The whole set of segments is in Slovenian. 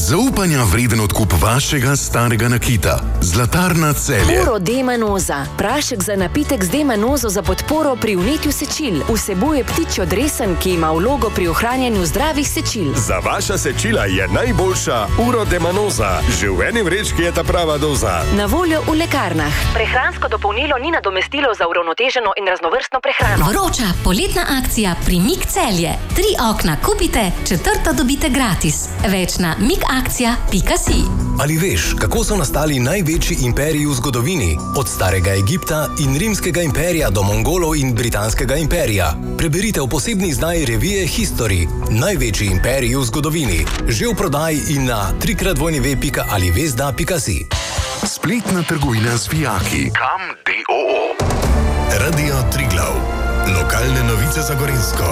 Zaupanja vreden odkup vašega starega nakita. Zlatarna Celje. Puro D-manoza. Prašek za napitek z D-manozo za podporo pri vnetju sečil. Vsebuje ptičjo dresen, ki ima vlogo pri ohranjanju zdravih sečil. Za vaša sečila je najboljša Uro D-manoza. Že v eni vrečki je ta prava doza. Na voljo v lekarnah. Prehransko dopolnilo ni nadomestilo za uravnoteženo in raznovrstno prehrano. Vroča poletna akcija pri Mik Celje. 3 okna kupite, 4. dobite gratis. Več na mikakcija.si. Ali veš, kako so nastali največji imperiji v zgodovini? Od starega Egipta in rimskega imperija do Mongolov in britanskega imperija. Preberite v posebni izdaji revije History. Največji imperiji v zgodovini. Že v prodaji in na www.alivesda.si. Spletna trgovina z vijaki. Kam D.O.O. Radio Triglav. Lokalne novice za Gorenjsko.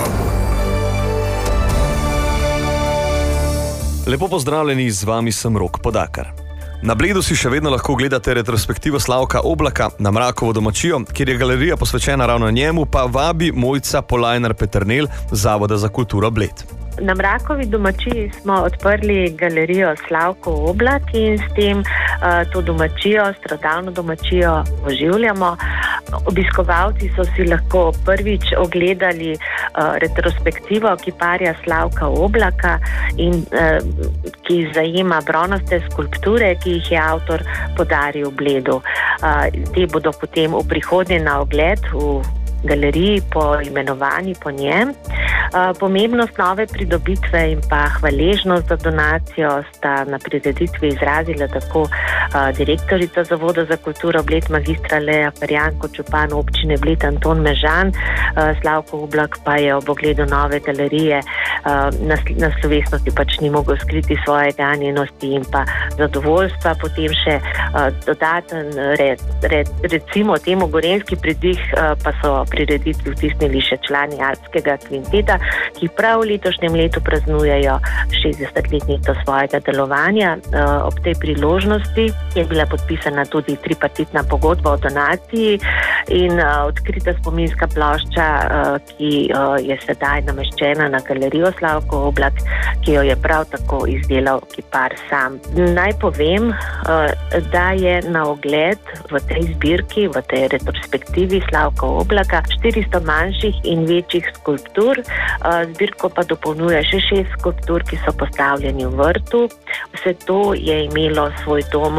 Lepo pozdravljeni, z vami sem Rok Podakar. Na Bledu si še vedno lahko gledate retrospektivo Slavka Oblaka na Mrakovo domačijo, kjer je galerija posvečena ravno njemu, pa vabi Mojca Polajnar-Peternelj z Zavoda za kulturo Bled. Na Mrakovi domačiji smo odprli galerijo Slavko Oblak in s tem to domačijo, starodavno domačijo oživljamo. Obiskovalci so si lahko prvič ogledali retrospektivo kiparja Slavka Oblaka, in ki zajema bronaste skulpture, ki jih je avtor podaril Bledu. Te bodo potem v prihodnje na ogled v galeriji poimenovani po njem. Pomembnost nove pridobitve in pa hvaležnost za donacijo sta na prireditvi izrazila tako direktorica Zavoda za kulturo Bled magistra Lea Ferjan kot župan občine Bled Anton Mežan. Slavko Oblak pa je ob ogledu nove galerije na slovesnosti pač ni mogel skriti svoje ganjenosti in pa zadovoljstva. Potem še dodaten recimo temu gorenjski pridih pa so prireditvi vtisnili še člani Alpskega kvinteta, ki prav v letošnjem letu praznujejo 60-letnico svojega delovanja. Ob tej priložnosti je bila podpisana tudi tripartitna pogodba o donaciji in odkrita spominska plošča, ki je sedaj nameščena na galerijo Slavko Oblak, ki jo je prav tako izdelal kipar sam. Naj povem, da je na ogled v tej zbirki, v tej retrospektivi Slavka Oblaka 400 manjših in večjih skulptur. Zbirko pa dopolnjuje še 6 skulptur, ki so postavljeni v vrtu. Vse to je imelo svoj dom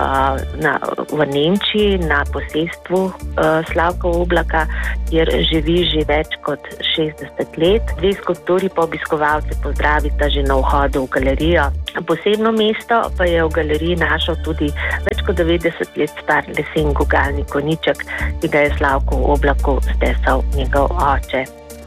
v Nemčiji na posestvu Slavka Oblaka, kjer živi že več kot 60 let. 2 skulpturi pa obiskovalce pozdravita že na vhodu v galerijo. Posebno mesto pa je v galeriji našel tudi več kot 90 let star lesen gugalni konjiček, ki ga je Slavku Oblaku stesal njegov oče.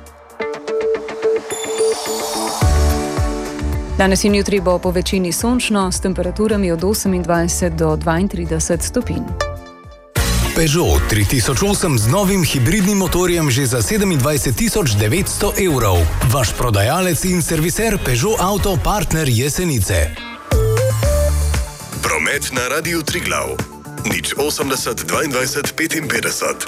Danes in jutri bo po večini sončno s temperaturami od 28 do 32 stopinj. Peugeot 3008 z novim hibridnim motorjem že za 27.900 evrov. Vaš prodajalec in serviser Peugeot Auto Partner Jesenice. Promet na Radiu Triglav. 080 22 55.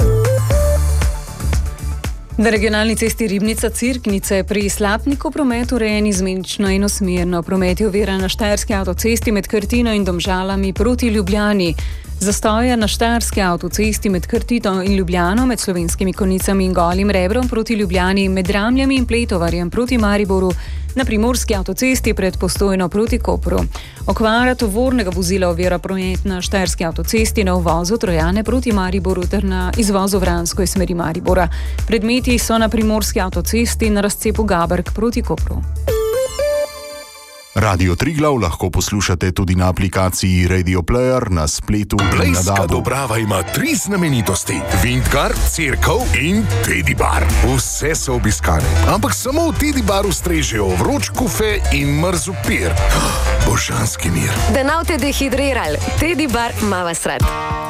Na regionalni cesti Ribnica-Cerknice pri Slapniku promet urejen izmenično enosmerno. Promet je oviran na štajerski avtocesti med Krtino in Domžalami proti Ljubljani. Zastoja na štajerski avtocesti med Krtino in Ljubljano, med Slovenskimi Konjicami in Golim Rebrom proti Ljubljani, med Ramljami in Pletovarjem proti Mariboru, na primorski avtocesti pred Postojno proti Kopru. Okvara tovornega vozila ovira promet na štajerski avtocesti na uvozu Trojane proti Mariboru ter na izvozu Vransko iz smeri Maribora. Predmeti so na primorski avtocesti na razcepu Gaberg proti Kopru. Radio Triglav lahko poslušate tudi na aplikaciji Radio Player, na spletu in na Blejska DAB-u. Dobrava ima 3 znamenitosti. Vintgar, Cerkev in Teddy Bar. Vse so obiskane, ampak samo v Teddy Baru strežejo vroč kufe in mrzu pir. Božanski mir. Da nav te dehidriral, Teddy Bar ima vas rad.